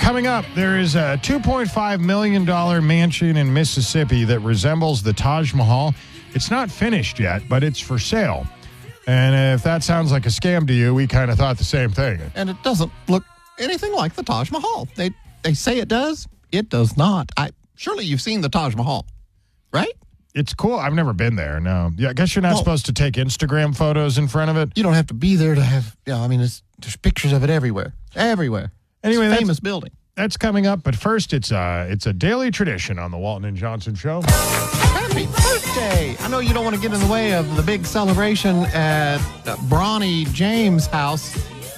Coming up, there is a $2.5 million mansion in Mississippi that resembles the Taj Mahal. It's not finished yet, but it's for sale. And if that sounds like a scam to you, we kind of thought the same thing. And it doesn't look anything like the Taj Mahal. They say it does. It does not. Surely you've seen the Taj Mahal, right? It's cool. I've never been there, no. Yeah, I guess you're not supposed to take Instagram photos in front of it. You don't have to be there to have, there's pictures of it everywhere. Everywhere. Anyway, it's a famous building. That's coming up, but first it's a daily tradition on the Walton and Johnson Show. Happy birthday! I know you don't want to get in the way of the big celebration at Bronny James' house.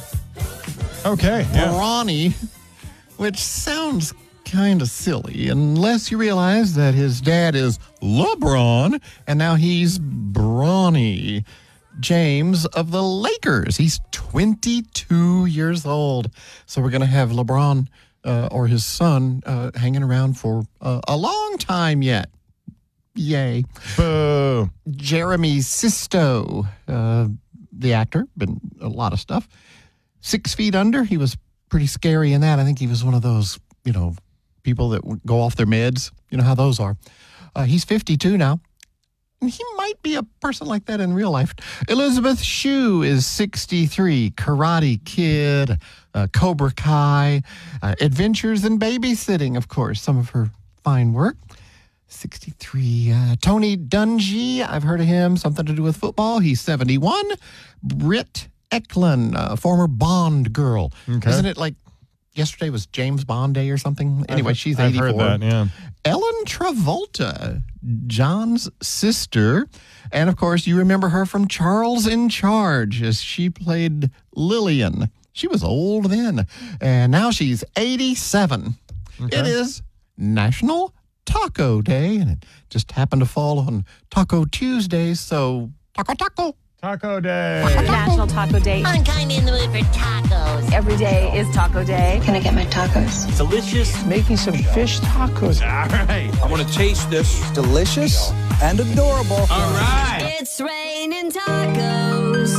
Okay, yeah. Bronny, which sounds kind of silly unless you realize that his dad is LeBron and now he's Bronny James of the Lakers. He's 22 years old. So we're going to have LeBron or his son hanging around for a long time yet. Yay. Boo. Jeremy Sisto, the actor, been a lot of stuff. 6 Feet Under, he was pretty scary in that. I think he was one of those, people that go off their meds. You know how those are. He's 52 now. And he might be a person like that in real life. Elizabeth Shue is 63. Karate Kid, Cobra Kai, Adventures in Babysitting, of course, some of her fine work. 63. Tony Dungy, I've heard of him, something to do with football. He's 71. Britt Eklund, former Bond girl. Okay. Isn't it like yesterday was James Bond Day or something? Anyway, she's 84. I've heard that, yeah. Ellen Travolta, John's sister. And, of course, you remember her from Charles in Charge as she played Lillian. She was old then. And now she's 87. Okay. It is National Taco Day, and it just happened to fall on Taco Tuesday, so taco. Taco Day. National Taco Day. I'm kind of in the mood for tacos. Every day is Taco Day. Can I get my tacos? Delicious. Making some fish tacos. All right. I want to taste this. Delicious and adorable. All right. It's raining tacos.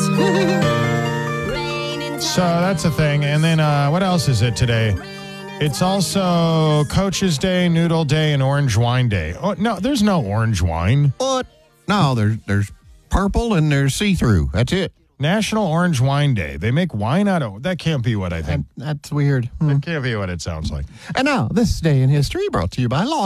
Raining tacos. So that's a thing. And then what else is it today? It's also Coach's Day, Noodle Day, and Orange Wine Day. Oh, no, there's no orange wine. What? No, there's purple and there's see-through. That's it. National Orange Wine Day. They make wine out of... That can't be what I think. That's weird. That can't be what it sounds like. And now, this day in history brought to you by Law